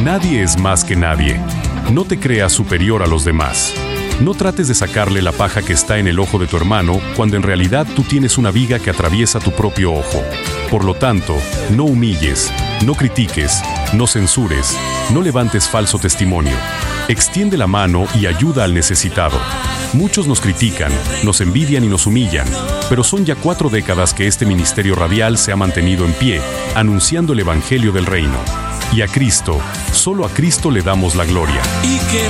Nadie es más que nadie. No te creas superior a los demás. No trates de sacarle la paja que está en el ojo de tu hermano, cuando en realidad tú tienes una viga que atraviesa tu propio ojo. Por lo tanto, no humilles, no critiques, no censures, no levantes falso testimonio. Extiende la mano y ayuda al necesitado. Muchos nos critican, nos envidian y nos humillan, pero son ya 4 décadas que este ministerio radial se ha mantenido en pie, anunciando el Evangelio del Reino. Y a Cristo, solo a Cristo le damos la gloria. Y que